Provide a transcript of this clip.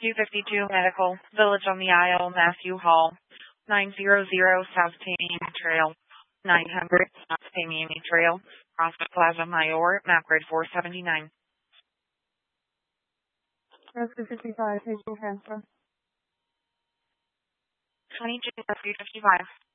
252 Medical, Village on the Isle, Matthew Hall, 900 South Tamiami Trail, 900 South Tamiami Trail, Crossing Plaza Mayor, map grade 479. Rescue 55, taking transfer. 22 Rescue 55.